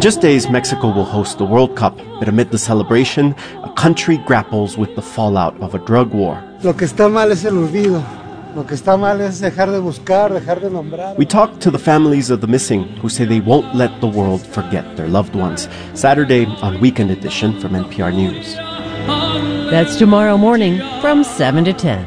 just days, Mexico will host the World Cup, but amid the celebration, a country grapples with the fallout of a drug war. Lo que está mal es el olvido. Lo que está mal es dejar de buscar, dejar de nombrar. We talked to the families of the missing, who say they won't let the world forget their loved ones. Saturday on Weekend Edition from NPR News. That's tomorrow morning from 7 to 10.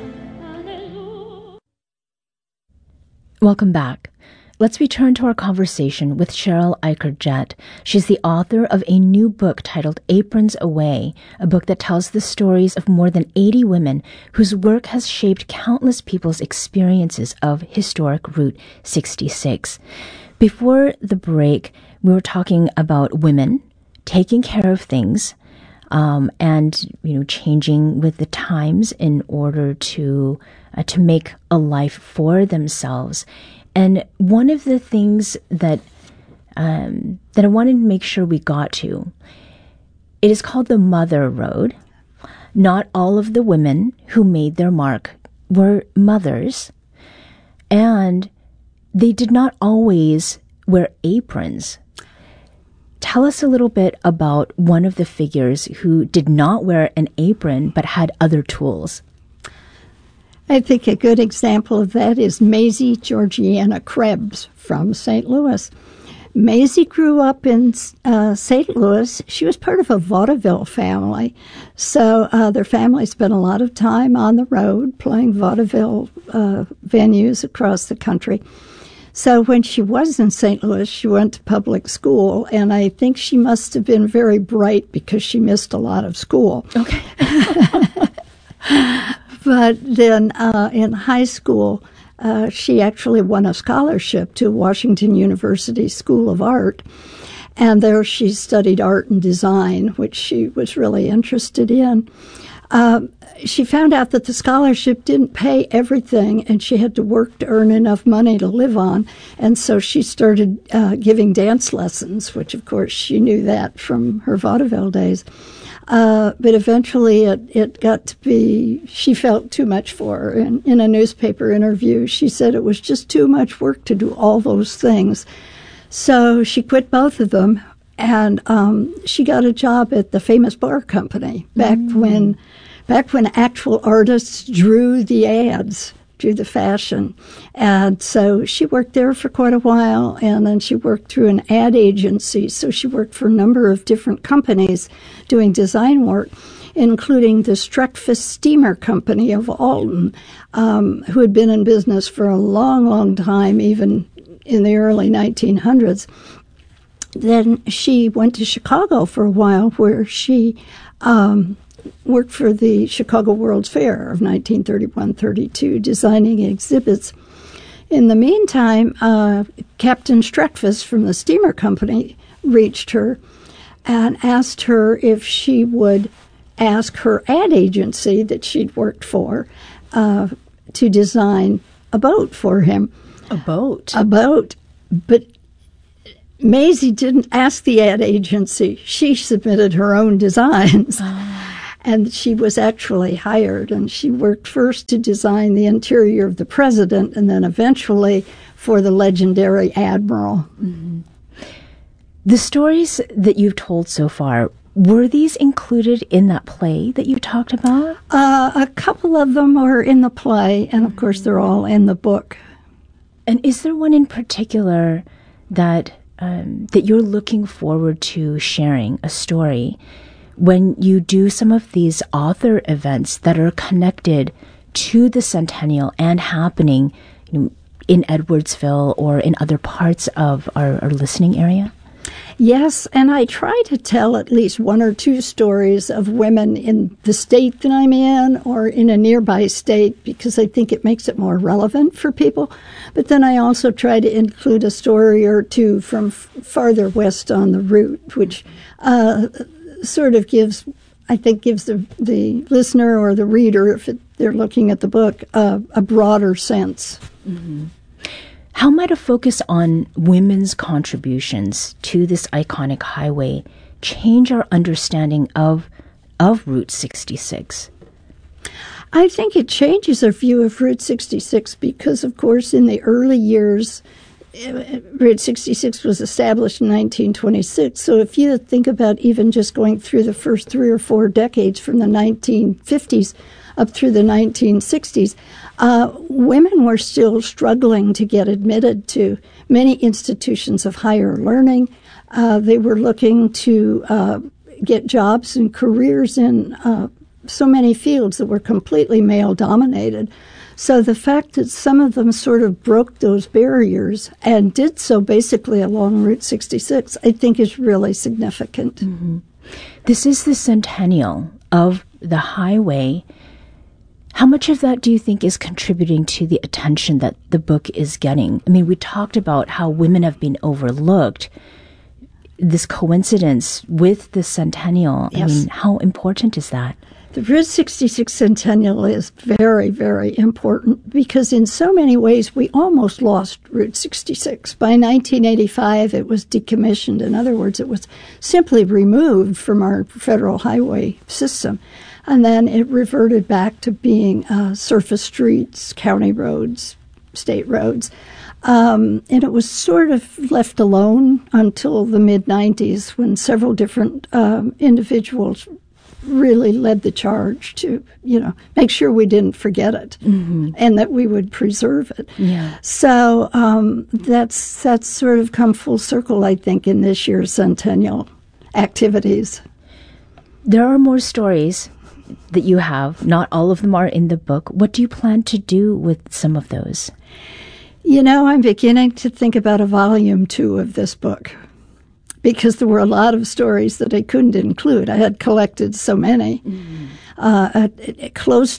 Welcome back. Let's return to our conversation with Cheryl Eichert-Jett. She's the author of a new book titled Aprons Away, a book that tells the stories of more than 80 women whose work has shaped countless people's experiences of historic Route 66. Before the break, we were talking about women taking care of things, and changing with the times in order to make a life for themselves. And one of the things that I wanted to make sure we got to, it is called the Mother Road. Not all of the women who made their mark were mothers, and they did not always wear aprons. Tell us a little bit about one of the figures who did not wear an apron but had other tools. I think a good example of that is Maisie Georgiana Krebs from St. Louis. Maisie grew up in St. Louis. She was part of a vaudeville family. So their family spent a lot of time on the road playing vaudeville venues across the country. So when she was in St. Louis, she went to public school, and I think she must have been very bright because she missed a lot of school. Okay. But then in high school, she actually won a scholarship to Washington University School of Art. And there she studied art and design, which she was really interested in. She found out that the scholarship didn't pay everything, and she had to work to earn enough money to live on. And so she started giving dance lessons, which, of course, she knew that from her vaudeville days. But eventually it got to be, she felt too much for her. And in a newspaper interview, she said it was just too much work to do all those things. So she quit both of them, and she got a job at the Famous Bar Company back when actual artists drew the ads, drew the fashion. And so she worked there for quite a while, and then she worked through an ad agency. So she worked for a number of different companies doing design work, including the Streckfus Steamer Company of Alton, who had been in business for a long, long time, even in the early 1900s. Then she went to Chicago for a while, where she worked for the Chicago World's Fair of 1931-32, designing exhibits. In the meantime, Captain Streckfus from the steamer company reached her and asked her if she would ask her ad agency that she'd worked for to design a boat for him. A boat? A boat. But Maisie didn't ask the ad agency. She submitted her own designs. And she was actually hired, and she worked first to design the interior of the president and then eventually for the legendary admiral. Mm-hmm. The stories that you've told so far, were these included in that play that you talked about? A couple of them are in the play, and of course they're all in the book. And is there one in particular that you're looking forward to sharing, a story, when you do some of these author events that are connected to the centennial and happening in Edwardsville or in other parts of our listening area? Yes, and I try to tell at least one or two stories of women in the state that I'm in or in a nearby state, because I think it makes it more relevant for people. But then I also try to include a story or two from farther west on the route, which sort of gives the listener or the reader, if they're looking at the book, a broader sense. Mm-hmm. How might a focus on women's contributions to this iconic highway change our understanding of Route 66? I think it changes our view of Route 66 because, of course, in the early years, Route 66 was established in 1926. So if you think about even just going through the first 3 or 4 decades from the 1950s up through the 1960s, women were still struggling to get admitted to many institutions of higher learning. They were looking to get jobs and careers in so many fields that were completely male-dominated. So the fact that some of them sort of broke those barriers and did so basically along Route 66, I think is really significant. Mm-hmm. This is the centennial of the highway. How much of that do you think is contributing to the attention that the book is getting? I mean, we talked about how women have been overlooked. This coincidence with the centennial, yes. I mean, how important is that? The Route 66 Centennial is very, very important because in so many ways we almost lost Route 66. By 1985, it was decommissioned. In other words, it was simply removed from our federal highway system. And then it reverted back to being surface streets, county roads, state roads. And it was sort of left alone until the mid-90s when several different individuals really led the charge to, make sure we didn't forget it mm-hmm. and that we would preserve it. Yeah. So that's sort of come full circle, I think, in this year's centennial activities. There are more stories that you have. Not all of them are in the book. What do you plan to do with some of those? I'm beginning to think about a volume 2 of this book, because there were a lot of stories that I couldn't include. I had collected so many. Mm-hmm. Close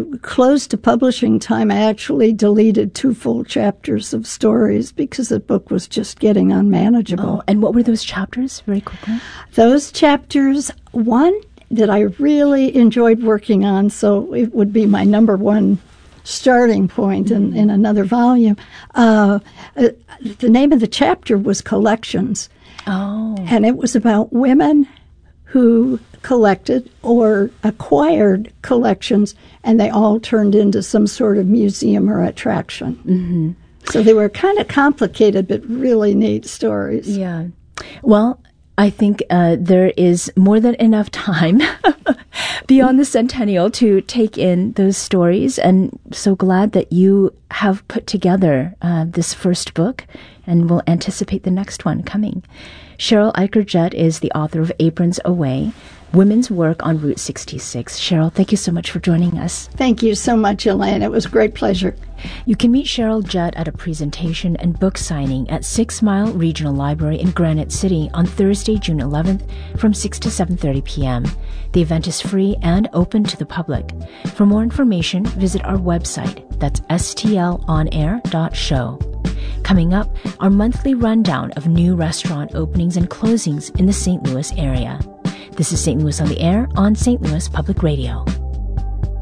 to publishing time, I actually deleted 2 full chapters of stories because the book was just getting unmanageable. Oh, and what were those chapters, very quickly? Those chapters, one that I really enjoyed working on, so it would be my number 1 starting point in another volume. The name of the chapter was Collections. Oh. And it was about women who collected or acquired collections, and they all turned into some sort of museum or attraction. Mm-hmm. So they were kind of complicated, but really neat stories. Yeah. Well, I think there is more than enough time beyond the centennial to take in those stories, and so glad that you have put together this first book, and we'll anticipate the next one coming. Cheryl Eicher-Jett is the author of Aprons Away, Women's Work on Route 66. Cheryl, thank you so much for joining us. Thank you so much, Elaine. It was a great pleasure. You can meet Cheryl Jett at a presentation and book signing at 6 Mile Regional Library in Granite City on Thursday, June 11th from 6 to 7:30 p.m. The event is free and open to the public. For more information, visit our website. That's stlonair.show. Coming up, our monthly rundown of new restaurant openings and closings in the St. Louis area. This is St. Louis on the Air on St. Louis Public Radio.